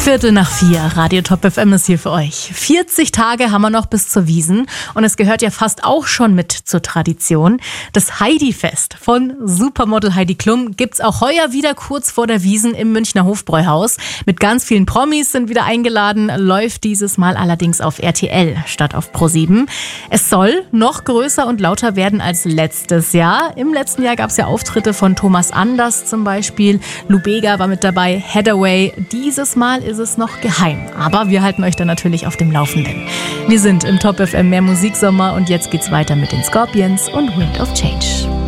3:45, Radio Top FM ist hier für euch. 40 Tage haben wir noch bis zur Wiesn und es gehört ja fast auch schon mit zur Tradition. Das Heidi-Fest von Supermodel Heidi Klum gibt's auch heuer wieder kurz vor der Wiesn im Münchner Hofbräuhaus. Mit ganz vielen Promis sind wieder eingeladen, läuft dieses Mal allerdings auf RTL statt auf ProSieben. Es soll noch größer und lauter werden als letztes Jahr. Im letzten Jahr gab's ja Auftritte von Thomas Anders zum Beispiel, Lou Bega war mit dabei, Hathaway. Dieses Mal ist es noch geheim, aber wir halten euch dann natürlich auf dem Laufenden. Wir sind im Top FM Mehr Musiksommer und jetzt geht's weiter mit den Scorpions und Wind of Change.